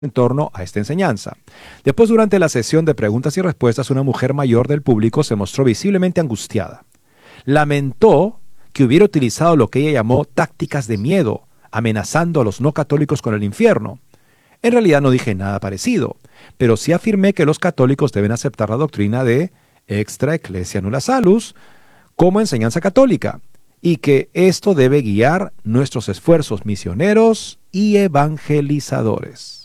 en torno a esta enseñanza. Después, durante la sesión de preguntas y respuestas, una mujer mayor del público se mostró visiblemente angustiada. Lamentó que hubiera utilizado lo que ella llamó tácticas de miedo, amenazando a los no católicos con el infierno. En realidad no dije nada parecido, pero sí afirmé que los católicos deben aceptar la doctrina de extra ecclesia nulla salus como enseñanza católica, y que esto debe guiar nuestros esfuerzos misioneros y evangelizadores.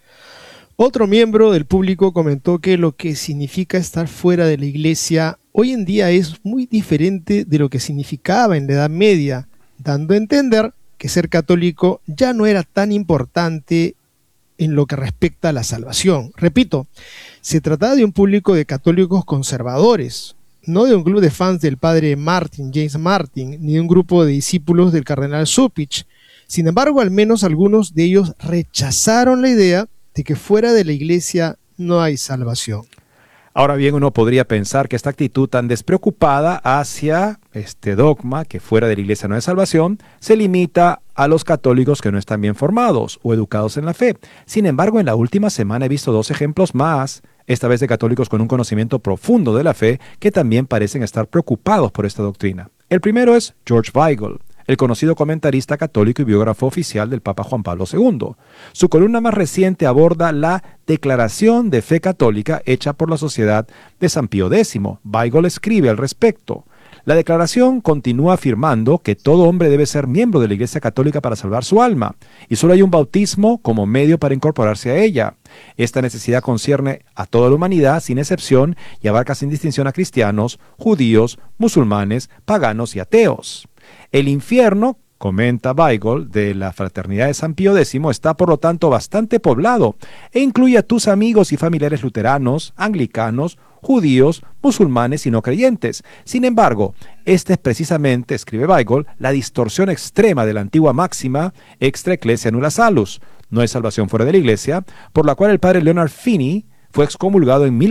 Otro miembro del público comentó que lo que significa estar fuera de la iglesia hoy en día es muy diferente de lo que significaba en la Edad Media, dando a entender que ser católico ya no era tan importante en lo que respecta a la salvación. Repito, se trataba de un público de católicos conservadores, no de un club de fans del padre Martin, James Martin, ni de un grupo de discípulos del cardenal Cupich. Sin embargo, al menos algunos de ellos rechazaron la idea de que fuera de la iglesia no hay salvación. Ahora bien, uno podría pensar que esta actitud tan despreocupada hacia este dogma, que fuera de la iglesia no hay salvación, se limita a los católicos que no están bien formados o educados en la fe. Sin embargo, en la última semana he visto 2 ejemplos más, esta vez de católicos con un conocimiento profundo de la fe, que también parecen estar preocupados por esta doctrina. El primero es George Weigel, el conocido comentarista católico y biógrafo oficial del Papa Juan Pablo II. Su columna más reciente aborda la Declaración de Fe Católica hecha por la Sociedad de San Pío X. Weigel escribe al respecto. La declaración continúa afirmando que todo hombre debe ser miembro de la Iglesia Católica para salvar su alma, y solo hay un bautismo como medio para incorporarse a ella. Esta necesidad concierne a toda la humanidad sin excepción y abarca sin distinción a cristianos, judíos, musulmanes, paganos y ateos. El infierno, comenta Weigel, de la Fraternidad de San Pío X, está por lo tanto bastante poblado e incluye a tus amigos y familiares luteranos, anglicanos, judíos, musulmanes y no creyentes. Sin embargo, esta es precisamente, escribe Weigel, la distorsión extrema de la antigua máxima extra ecclesia nulla salus, no hay salvación fuera de la iglesia, por la cual el padre Leonard Finney fue excomulgado en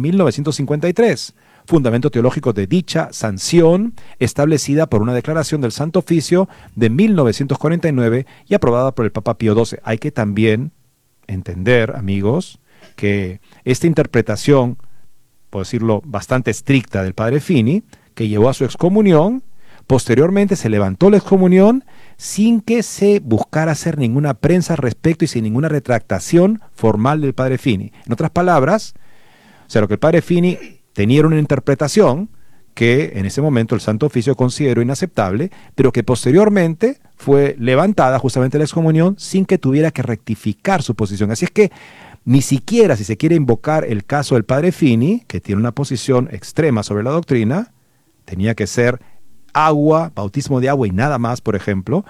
1953. Fundamento teológico de dicha sanción, establecida por una declaración del Santo Oficio de 1949 y aprobada por el Papa Pío XII. Hay que también entender, amigos, que esta interpretación, por decirlo, bastante estricta del padre Finney, que llevó a su excomunión, posteriormente se levantó la excomunión sin que se buscara hacer ninguna prensa al respecto y sin ninguna retractación formal del padre Finney. En otras palabras, o sea, lo que el padre Finney tenía una interpretación que en ese momento el Santo Oficio consideró inaceptable, pero que posteriormente fue levantada justamente la excomunión sin que tuviera que rectificar su posición. Así es que ni siquiera si se quiere invocar el caso del padre Finney, que tiene una posición extrema sobre la doctrina, tenía que ser agua, bautismo de agua y nada más, por ejemplo,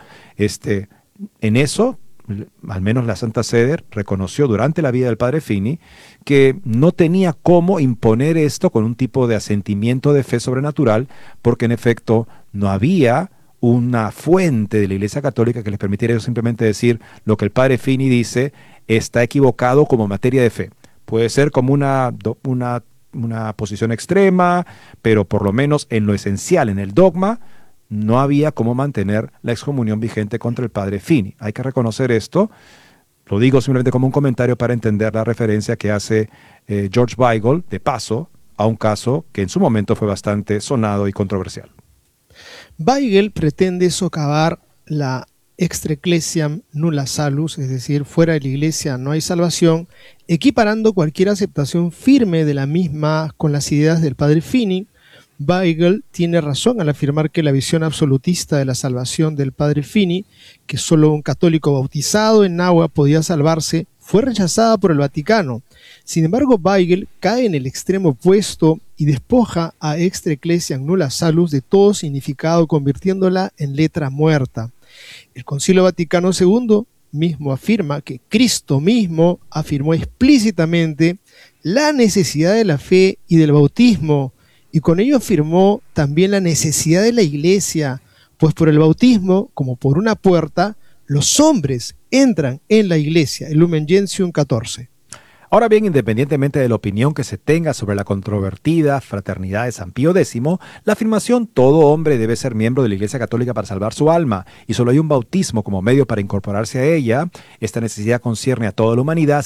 en eso, al menos la Santa Sede reconoció durante la vida del padre Finney que no tenía cómo imponer esto con un tipo de asentimiento de fe sobrenatural, porque en efecto no había una fuente de la Iglesia Católica que les permitiera ellos simplemente decir lo que el padre Finney dice está equivocado como materia de fe. Puede ser como una posición extrema, pero por lo menos en lo esencial, en el dogma, no había cómo mantener la excomunión vigente contra el padre Finney. Hay que reconocer esto. Lo digo simplemente como un comentario para entender la referencia que hace George Weigel, de paso, a un caso que en su momento fue bastante sonado y controversial. Weigel pretende socavar la extra ecclesiam nulla salus, es decir, fuera de la iglesia no hay salvación, equiparando cualquier aceptación firme de la misma con las ideas del padre Finney. Weigel tiene razón al afirmar que la visión absolutista de la salvación del padre Finney, que solo un católico bautizado en agua podía salvarse, fue rechazada por el Vaticano. Sin embargo, Weigel cae en el extremo opuesto y despoja a extra ecclesiam nulla salus de todo significado, convirtiéndola en letra muerta. El Concilio Vaticano II mismo afirma que Cristo mismo afirmó explícitamente la necesidad de la fe y del bautismo, y con ello afirmó también la necesidad de la iglesia, pues por el bautismo, como por una puerta, los hombres entran en la iglesia, el Lumen Gentium 14. Ahora bien, independientemente de la opinión que se tenga sobre la controvertida fraternidad de San Pío X, la afirmación todo hombre debe ser miembro de la Iglesia Católica para salvar su alma y solo hay un bautismo como medio para incorporarse a ella, esta necesidad concierne a toda la humanidad